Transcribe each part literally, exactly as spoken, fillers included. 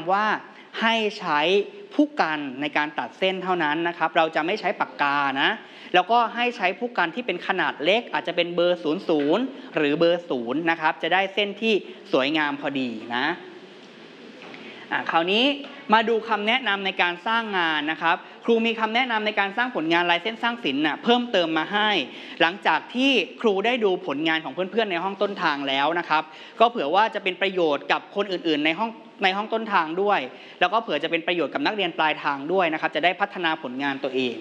ำว่าให้ใช้ผู้กันในการตัดเส้นเท่านั้นนะครับเราจะไม่ใช้ปากกานะแล้วก็ให้ใช้ผู้กันที่เป็นขนาดเล็กอาจจะเป็นเบอร์ศูนย์ ศูนย์หรือเบอร์ศูนย์นะครับจะได้เส้นที่สวยงามพอดีนะอ่ะคราวนี้มาดูคำแนะนำในการสร้างงานนะครับครูมีคำแนะนำในการสร้างผลงานลายเส้นสร้างศิลป์น่ะเพิ่มเติมมาให้หลังจากที่ครูได้ดูผลงานของเพื่อนๆในห้องต้นทางแล้วนะครับก็เผื่อว่าจะเป็นประโยชน์กับคนอื่นๆในห้องในห้องต้นทางด้วยแล้วก็เผื่อจะเป็นประโยชน์กับนักเรียนปลายทางด้วยนะครับจะได้พัฒนาผลงานตัวเอง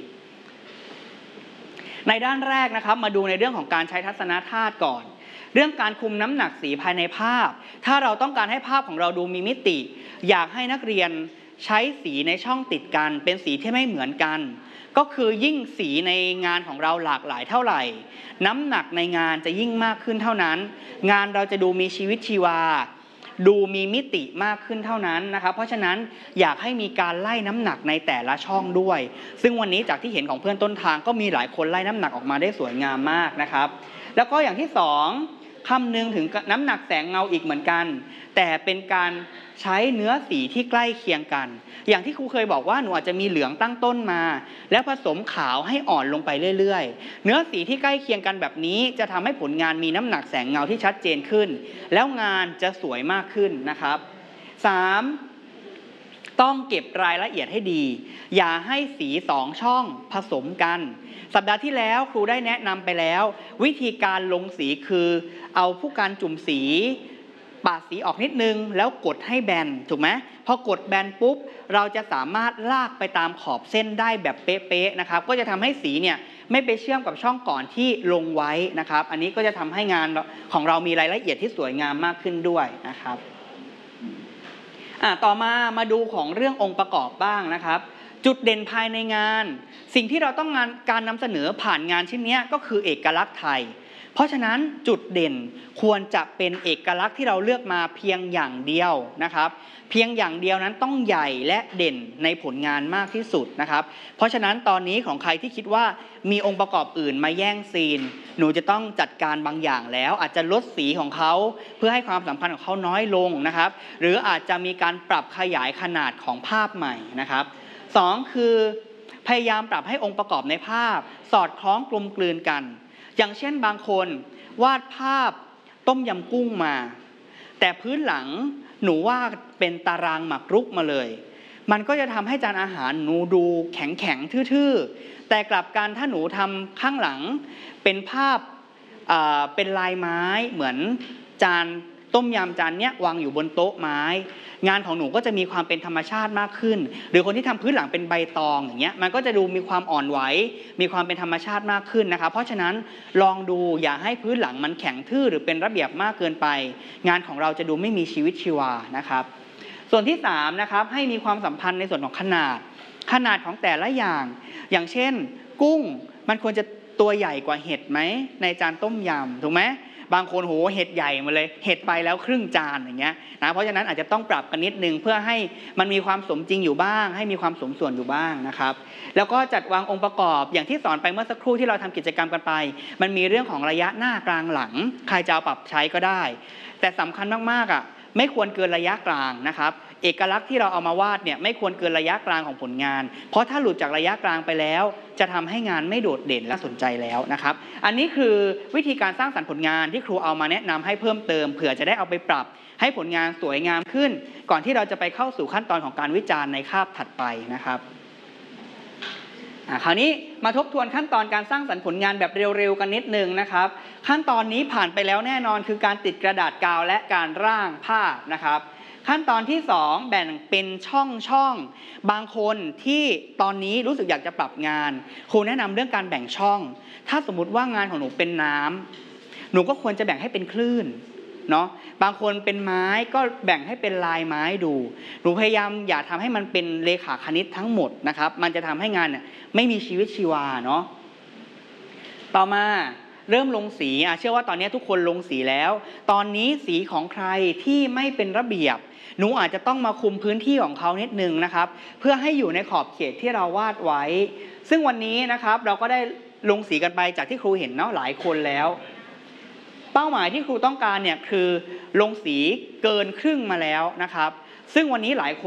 ในด้านแรกนะครับมาดูในเรื่องของการใช้ทัศนธาตุก่อนเรื่องการคุมน้ำหนักสีภายในภาพถ้าเราต้องการให้ภาพของเราดูมีมิติอยากให้นักเรียนใช้สีในช่องติดกันเป็นสีที่ไม่เหมือนกันก็คือยิ่งสีในงานของเราหลากหลายเท่าไหร่น้ำหนักในงานจะยิ่งมากขึ้นเท่านั้นงานเราจะดูมีชีวิตชีวาดูมีมิติมากขึ้นเท่านั้นนะครับเพราะฉะนั้นอยากให้มีการไล่น้ำหนักในแต่ละช่องด้วยซึ่งวันนี้จากที่เห็นของเพื่อนต้นทางก็มีหลายคนไล่น้ำหนักออกมาได้สวยงามมากนะครับแล้วก็อย่างที่สองคำนึงถึงน้ำหนักแสงเงาอีกเหมือนกันแต่เป็นการใช้เนื้อสีที่ใกล้เคียงกันอย่างที่ครูเคยบอกว่าหนูอาจจะมีเหลืองตั้งต้นมาแล้วผสมขาวให้อ่อนลงไปเรื่อยๆเนื้อสีที่ใกล้เคียงกันแบบนี้จะทำให้ผลงานมีน้ำหนักแสงเงาที่ชัดเจนขึ้นแล้วงานจะสวยมากขึ้นนะครับสามต้องเก็บรายละเอียดให้ดีอย่าให้สีสองช่องผสมกันสัปดาห์ที่แล้วครูได้แนะนำไปแล้ววิธีการลงสีคือเอาผู้การจุ่มสีปาดสีออกนิดนึงแล้วกดให้แบนถูกไหมพอกดแบนปุ๊บเราจะสามารถลากไปตามขอบเส้นได้แบบเป๊ะๆนะครับก็จะทำให้สีเนี่ยไม่ไปเชื่อมกับช่องก่อนที่ลงไว้นะครับอันนี้ก็จะทำให้งานของเรามีรายละเอียดที่สวยงามมากขึ้นด้วยนะครับอ่ะต่อมามาดูของเรื่ององค์ประกอบบ้างนะครับจุดเด่นภายในงานสิ่งที่เราต้องงานการนำเสนอผ่านงานชิ้นนี้ก็คือเอกลักษณ์ไทยเพราะฉะนั้นจุดเด่นควรจะเป็นเอกลักษณ์ที่เราเลือกมาเพียงอย่างเดียวนะครับเพียงอย่างเดียวนั้นต้องใหญ่และเด่นในผลงานมากที่สุดนะครับเพราะฉะนั้นตอนนี้ของใครที่คิดว่ามีองค์ประกอบอื่นมาแย่งซีนหนูจะต้องจัดการบางอย่างแล้วอาจจะลดสีของเขาเพื่อให้ความสัมพันธ์ของเขาน้อยลงนะครับหรืออาจจะมีการปรับขยายขนาดของภาพใหม่นะครับสองคือพยายามปรับให้องค์ประกอบในภาพสอดคล้องกลมกลืนกันอย่างเช่นบางคนวาดภาพต้มยำกุ้งมาแต่พื้นหลังหนูวาดเป็นตารางหมากรุกมาเลยมันก็จะทำให้จานอาหารหนูดูแข็งแข็งทื่อๆแต่กลับกันถ้าหนูทำข้างหลังเป็นภาพเป็นลายไม้เหมือนจานต้มยำจานเนี้ยวางอยู่บนโต๊ะไม้งานของหนูก็จะมีความเป็นธรรมชาติมากขึ้นหรือคนที่ทำพื้นหลังเป็นใบตองอย่างเงี้ยมันก็จะดูมีความอ่อนไหวมีความเป็นธรรมชาติมากขึ้นนะครับเพราะฉะนั้นลองดูอย่าให้พื้นหลังมันแข็งทื่อหรือเป็นระเบียบมากเกินไปงานของเราจะดูไม่มีชีวิตชีวานะครับส่วนที่สามนะครับให้มีความสัมพันธ์ในส่วนของขนาดขนาดของแต่ละอย่างอย่างเช่นกุ้งมันควรจะตัวใหญ่กว่าเห็ดไหมในจานต้มยำถูกไหมบางคนโหเห็ดใหญ่มาเลยเห็ดไปแล้วครึ่งจานอย่างเงี้ยนะเพราะฉะนั้นอาจจะต้องปรับกันนิดนึงเพื่อให้มันมีความสมจริงอยู่บ้างให้มีความสมส่วนอยู่บ้างนะครับแล้วก็จัดวางองค์ประกอบอย่างที่สอนไปเมื่อสักครู่ที่เราทำกิจกรรมกันไปมันมีเรื่องของระยะหน้ากลางหลังใครจะเอาปรับใช้ก็ได้แต่สำคัญมากๆอ่ะไม่ควรเกินระยะกลางนะครับเอกลักษณ์ที่เราเอามาวาดเนี่ยไม่ควรเกินระยะกลางของผลงานเพราะถ้าหลุดจากระยะกลางไปแล้วจะทำให้งานไม่โดดเด่นและสนใจแล้วนะครับอันนี้คือวิธีการสร้างสรรค์ผลงานที่ครูเอามาแนะนำให้เพิ่มเติมเผื่อจะได้เอาไปปรับให้ผลงานสวยงามขึ้นก่อนที่เราจะไปเข้าสู่ขั้นตอนของการวิจารณ์ในคาบถัดไปนะครับคราวนี้มาทบทวนขั้นตอนการสร้างสรรค์ผลงานแบบเร็วๆกันนิดนึงนะครับขั้นตอนนี้ผ่านไปแล้วแน่นอนคือการติดกระดาษกาวและการร่างภาพนะครับขั้นตอนที่สองแบ่งเป็นช่องช่องบางคนที่ตอนนี้รู้สึกอยากจะปรับงานครูแนะนำเรื่องการแบ่งช่องถ้าสมมุติว่างานของหนูเป็นน้ำหนูก็ควรจะแบ่งให้เป็นคลื่นเนาะบางคนเป็นไม้ก็แบ่งให้เป็นลายไม้ดูหนูพยายามอย่าทำให้มันเป็นเลขาคณิตทั้งหมดนะครับมันจะทำให้งานเนี่ยไม่มีชีวิตชีวาเนาะต่อมาเริ่มลงสีอ่ะเชื่อว่าตอนนี้ทุกคนลงสีแล้วตอนนี้สีของใครที่ไม่เป็นระเบียบหนูอาจจะต้องมาคุมพื้นที่ของเขานิดนึงนะครับเพื่อให้อยู่ในขอบเขตที่เราวาดไว้ซึ่งวันนี้นะครับเราก็ได้ลงสีกันไปจากที่ครูเห็นเนาะหลายคนแล้วเป้าหมายที่ครูต้องการเนี่ยคือลงสีเกินครึ่งมาแล้วนะครับซึ่งวันนี้หลายคน